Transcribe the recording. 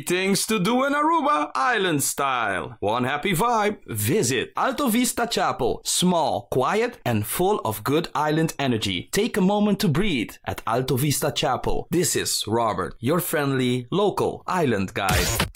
things to do in Aruba, island style. One happy vibe. Visit Alto Vista Chapel. Small, quiet, and full of good island energy. Take a moment to breathe at Alto Vista Chapel. This is Robert, your friendly local island guide.